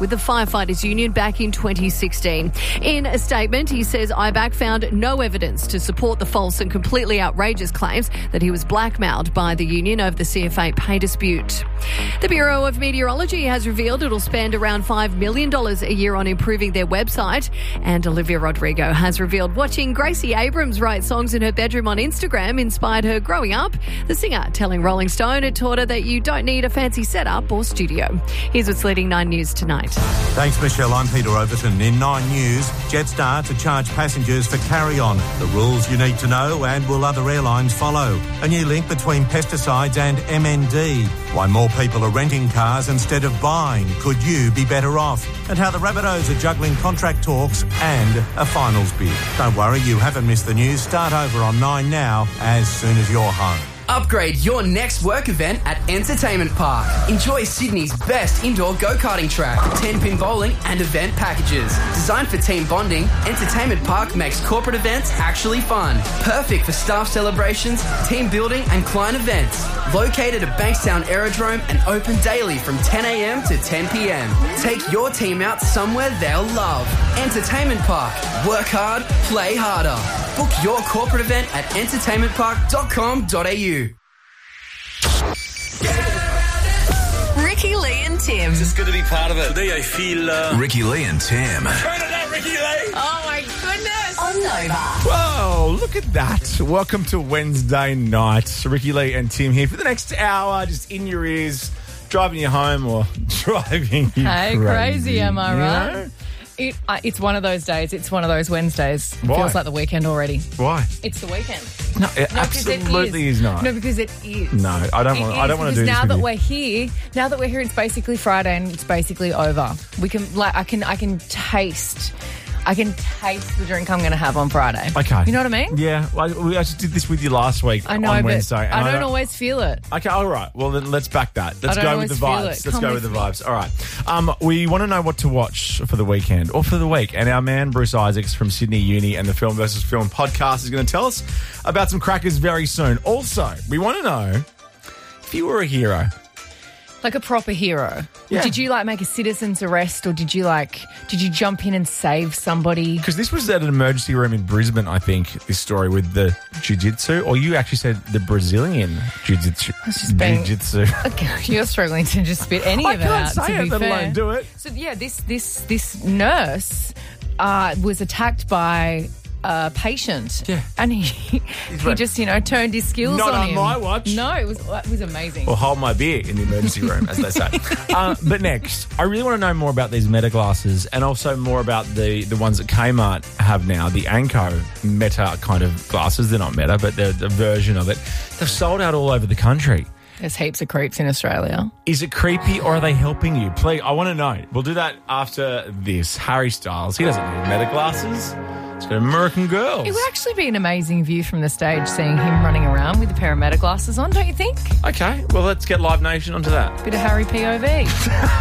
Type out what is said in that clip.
with the Firefighters Union back in 2016. In a statement, he says IBAC found no evidence to support the false and completely outrageous claims that he was blackmailed by the union over the CFA pay dispute. The Bureau of Meteorology has revealed it'll spend around $5 million a year on improving their website. And Olivia Rodrigo has revealed watching Gracie Abrams write songs in her bedroom on Instagram inspired her growing up. The singer telling Rolling Stone it taught her that you don't need a fancy setup or studio. Here's what's leading 9 News tonight. Thanks, Michelle. I'm Peter Overton. In 9 News, Jetstar to charge passengers for carry-on. The rules you need to know, and will other airlines follow? A new link between pesticides and MND. Why more people are renting cars instead of buying. Could you be better off? And how the Rabbitohs are juggling contract talks and a finals bid. Don't worry, you haven't missed the news. Start over on 9 now, as soon as you're home. Upgrade your next work event at Entertainment Park. Enjoy Sydney's best indoor go-karting track, 10-pin bowling and event packages. Designed for team bonding, Entertainment Park makes corporate events actually fun. Perfect for staff celebrations, team building and client events. Located at Bankstown Aerodrome and open daily from 10 a.m. to 10 p.m. Take your team out somewhere they'll love. Entertainment Park. Work hard, play harder. Book your corporate event at entertainmentpark.com.au. Ricky Lee and Tim. Just good to be part of it. Today I feel... Ricky Lee and Tim. Turn it up, Ricky Lee! Oh my goodness. On Nova. Whoa, look at that. Welcome to Wednesday night. Ricky Lee and Tim here for the next hour, just in your ears, driving you home or driving you crazy, am I right? know? It's one of those days. It's one of those Wednesdays. Why? Feels like the weekend already. Why? It's the weekend. No, it absolutely is not. No, because it is. No, I don't want to do this now with that you. we're here, it's basically Friday and it's basically over. We can I can taste the drink I'm going to have on Friday. Okay. You know what I mean? Yeah. I just did this with you last week I know, on but Wednesday. And I don't always feel it. Okay, all right. Well, then let's back that. Let's I don't go with the always feel vibes. it. Let's Come go with the with me. vibes. All right. We want to know what to watch for the weekend or for the week. And our man, Bruce Isaacs from Sydney Uni and the Film versus Film podcast is going to tell us about some crackers very soon. Also, we want to know if you were a hero. Like a proper hero. Yeah. Did you make a citizen's arrest or did you jump in and save somebody? Because this was at an emergency room in Brisbane, I think, this story with the jiu-jitsu. Or you actually said the Brazilian jiu-jitsu. Jiu-jitsu. Okay, you're struggling to just spit any of it I out, can't say to it, be let fair. alone do it. So, yeah, this nurse was attacked by a patient. Yeah. And he just, turned his skills Not on on him. my watch. No, it was amazing. Or hold my beer in the emergency room, as they say. But next, I really want to know more about these Meta glasses and also more about the ones that Kmart have now, the Anko Meta kind of glasses. They're not Meta, but they're the version of it. They've sold out all over the country. There's heaps of creeps in Australia. Is it creepy or are they helping you? Please, I want to know. We'll do that after this. Harry Styles, he doesn't need Meta glasses. He's got American Girls. It would actually be an amazing view from the stage seeing him running around with a pair of Meta glasses on, don't you think? Okay, well, let's get Live Nation onto that. Bit of Harry POV.